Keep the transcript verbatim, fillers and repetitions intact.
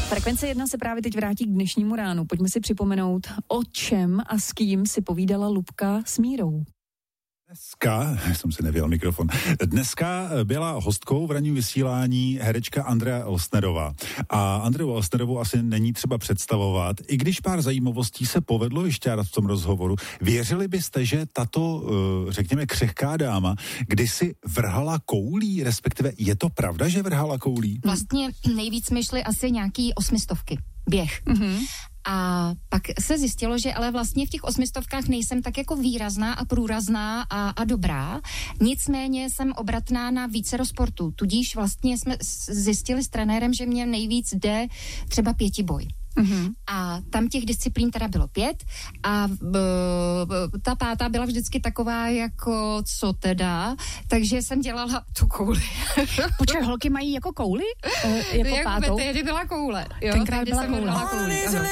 Frekvence jedna se právě teď vrátí k dnešnímu ránu. Pojďme si připomenout, o čem a s kým si povídala Lubka s Mírou. Dneska, jsem si nevěděl mikrofon, dneska byla hostkou v ranním vysílání herečka Andrea Elsnerová. A Andreu Elsnerovou asi není třeba představovat, i když pár zajímavostí se povedlo vyšťárat v tom rozhovoru. Věřili byste, že tato, řekněme, křehká dáma kdysi vrhala koulí, respektive je to pravda, že vrhala koulí? Vlastně nejvíc mi šly asi nějaký osmistovky. Běh. Mm-hmm. A pak se zjistilo, že ale vlastně v těch osmistovkách nejsem tak jako výrazná a průrazná a, a dobrá. Nicméně jsem obratná na vícero sportů. Tudíž vlastně jsme zjistili s trenérem, že mě nejvíc jde třeba pětiboj. Mm-hmm. A tam těch disciplín teda bylo pět a b, b, ta pátá byla vždycky taková jako co teda, takže jsem dělala tu kouli. Počkej, holky mají jako kouli? E, jako Jak pátou? Tehdy byla koule. Jo? Tenkrát byla koule. kouli.